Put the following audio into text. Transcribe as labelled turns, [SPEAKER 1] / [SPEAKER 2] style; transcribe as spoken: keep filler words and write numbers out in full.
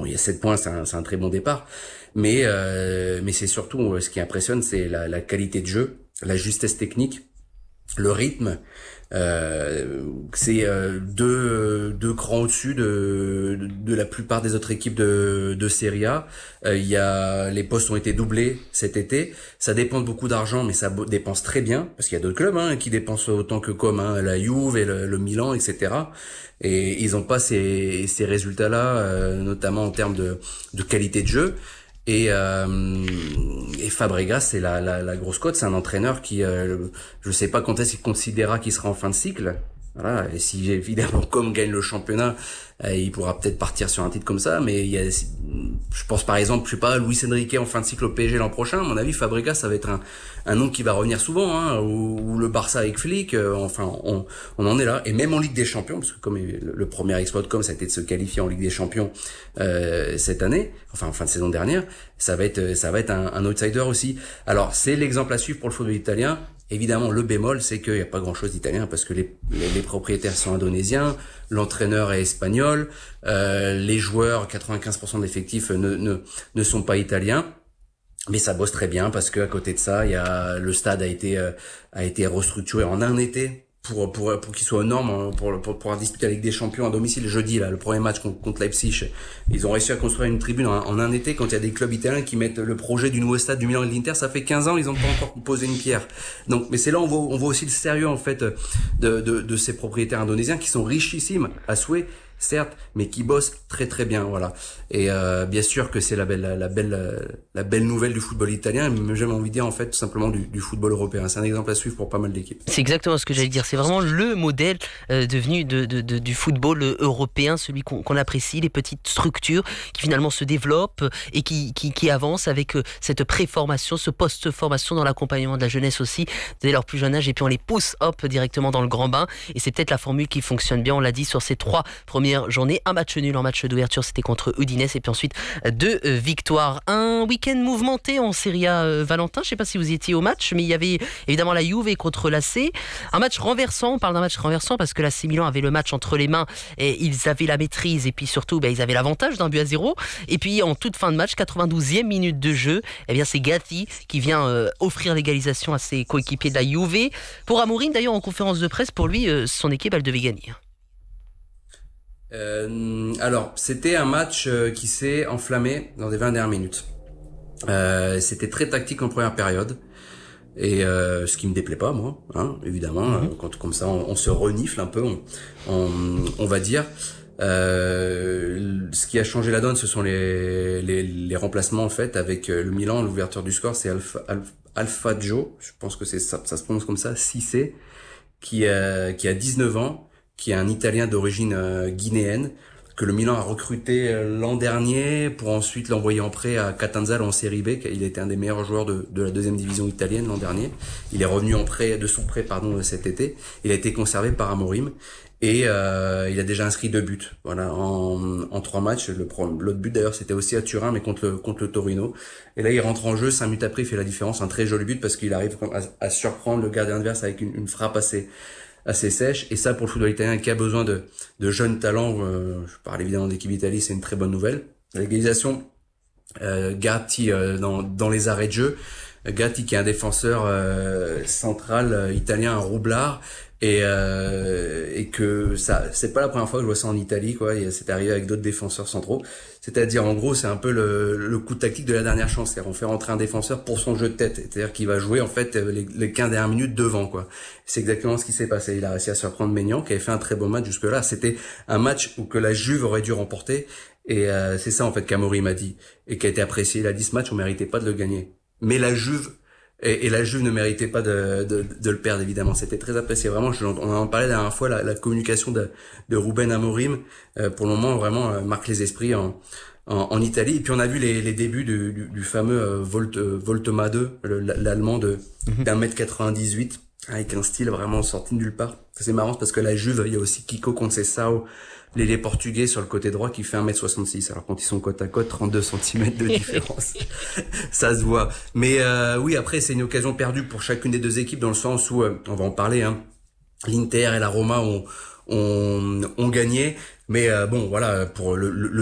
[SPEAKER 1] Bon, il y a sept points, c'est un, c'est un très bon départ. Mais, euh, mais c'est surtout, ce qui impressionne, c'est la, la qualité de jeu, la justesse technique, le rythme. Euh, c'est euh, deux deux crans au-dessus de, de de la plupart des autres équipes de de Serie A. Euh, il y a les postes ont été doublés cet été. Ça dépense beaucoup d'argent, mais ça dépense très bien parce qu'il y a d'autres clubs hein, qui dépensent autant que comme hein, la Juve et le, le Milan, et cetera. Et ils ont pas ces ces résultats-là, euh, notamment en termes de de qualité de jeu. Et, euh, et Fabregas, c'est la, la, la grosse cote. C'est un entraîneur qui, euh, je sais pas quand est-ce qu'il considérera qu'il sera en fin de cycle. Voilà. Et si évidemment, comme gagne le championnat, euh, il pourra peut-être partir sur un titre comme ça. Mais il y a, je pense par exemple, je sais pas, Luis Enrique en fin de cycle au P S G l'an prochain. À mon avis, Fabregas, ça va être un, un nom qui va revenir souvent. Hein, ou, ou le Barça avec Flick. Euh, enfin, on, on en est là. Et même en Ligue des Champions, parce que comme le, le premier exploit de com, ça a été de se qualifier en Ligue des Champions euh, cette année, enfin en fin de saison dernière. Ça va être, ça va être un, un outsider aussi. Alors, c'est l'exemple à suivre pour le football italien. Évidemment, le bémol, c'est qu'il n'y a pas grand-chose d'italien parce que les, les, les propriétaires sont indonésiens, l'entraîneur est espagnol, euh, les joueurs, quatre-vingt-quinze pour cent d'effectifs ne, ne, ne sont pas italiens. Mais ça bosse très bien parce que à côté de ça, il y a le stade a été euh, a été restructuré en un été. Pour, pour, pour qu'il soit aux normes, pour, pour pouvoir disputer la Ligue des Champions à domicile jeudi, là, le premier match contre, contre Leipzig. Ils ont réussi à construire une tribune en, en un été quand il y a des clubs italiens qui mettent le projet du nouveau stade du Milan et de l'Inter. Ça fait quinze ans, ils n'ont pas encore posé une pierre. Donc, mais c'est là, on voit, on voit aussi le sérieux, en fait, de, de, de ces propriétaires indonésiens qui sont richissimes à souhait, certes, mais qui bossent très très bien, voilà. Et euh, bien sûr que c'est la belle, la, la belle, la belle nouvelle du football italien, mais j'ai envie de dire en fait tout simplement du, du football européen. C'est un exemple à suivre pour pas mal d'équipes.
[SPEAKER 2] C'est exactement ce que j'allais dire. C'est vraiment le modèle euh, devenu de, de, de, du football européen, celui qu'on, qu'on apprécie, les petites structures qui finalement se développent et qui, qui, qui avancent avec euh, cette pré-formation, ce post-formation dans l'accompagnement de la jeunesse aussi dès leur plus jeune âge, et puis on les pousse hop directement dans le grand bain. Et c'est peut-être la formule qui fonctionne bien. On l'a dit sur ces trois premières journée, un match nul en match d'ouverture, c'était contre Udinese, et puis ensuite deux victoires. Un week-end mouvementé en Serie A, euh, Valentin, je ne sais pas si vous étiez au match, mais il y avait évidemment la Juve contre l'A C, un match renversant. On parle d'un match renversant parce que l'A C Milan avait le match entre les mains et ils avaient la maîtrise, et puis surtout ben, ils avaient l'avantage d'un but à zéro, et puis en toute fin de match, quatre-vingt-douzième minute de jeu, eh bien c'est Gatti qui vient euh, offrir l'égalisation à ses coéquipiers de la Juve. Pour Amorim d'ailleurs, en conférence de presse, pour lui euh, son équipe elle devait gagner.
[SPEAKER 1] Euh, alors, c'était un match euh, qui s'est enflammé dans les vingt dernières minutes. Euh, c'était très tactique en première période, et euh, ce qui me déplaît pas, moi, hein, évidemment. Mm-hmm. euh, quand comme ça, on, on se renifle un peu, on, on, on va dire. Euh, ce qui a changé la donne, ce sont les, les, les remplacements en fait avec le Milan. L'ouverture du score, c'est Alfa, Alfa, Alfa Joe, je pense que c'est ça, ça se prononce comme ça, Cissé, qui a, qui a dix-neuf ans. Qui est un Italien d'origine euh, guinéenne, que le Milan a recruté euh, l'an dernier pour ensuite l'envoyer en prêt à Catanzaro en Série B. Il était un des meilleurs joueurs de, de la deuxième division italienne l'an dernier. Il est revenu en prêt de son prêt pardon cet été. Il a été conservé par Amorim et euh, il a déjà inscrit deux buts. Voilà, en, en trois matchs. Le, l'autre but d'ailleurs c'était aussi à Turin, mais contre le, contre le Torino. Et là il rentre en jeu, cinq minutes après il fait la différence, un très joli but parce qu'il arrive à, à surprendre le gardien adverse avec une, une frappe assez assez sèche, et ça pour le football italien qui a besoin de, de jeunes talents, euh, je parle évidemment d'équipe d'Italie, c'est une très bonne nouvelle. L'égalisation, euh, Gatti euh, dans, dans les arrêts de jeu, Gatti qui est un défenseur euh, central euh, italien, un roublard, et euh, et que ça c'est pas la première fois que je vois ça en Italie, quoi. Et c'est arrivé avec d'autres défenseurs centraux. C'est-à-dire en gros c'est un peu le, le coup tactique de la dernière chance. C'est-à-dire on fait rentrer un défenseur pour son jeu de tête. C'est-à-dire qu'il va jouer en fait les, les quinze dernières minutes devant, quoi. C'est exactement ce qui s'est passé. Il a réussi à surprendre Maignan qui avait fait un très beau match jusque-là. C'était un match où que la Juve aurait dû remporter, et euh, c'est ça en fait qu'Amorim a dit et qui a été apprécié. Il a dit ce match on méritait pas de le gagner. Mais la Juve Et, et la Juve ne méritait pas de, de, de le perdre, évidemment. C'était très apprécié. Vraiment, je, on en parlait la dernière fois, la, la communication de, de Ruben Amorim, euh, pour le moment, vraiment, euh, marque les esprits en, en, en Italie. Et puis, on a vu les, les débuts du, du, du fameux euh, Volt, euh, Voltema deux, le, l'Allemand de, mm-hmm. d'un mètre quatre-vingt-dix-huit, avec un style vraiment sorti de nulle part. C'est marrant parce que la Juve, il y a aussi Kiko Conceição, les, les Portugais sur le côté droit qui fait un mètre soixante-six. Alors quand ils sont côte à côte, trente-deux centimètres de différence. Ça se voit. Mais euh, oui, après c'est une occasion perdue pour chacune des deux équipes dans le sens où, euh, on va en parler, hein, l'Inter et la Roma ont, ont, ont gagné. Mais euh, bon, voilà, pour le, le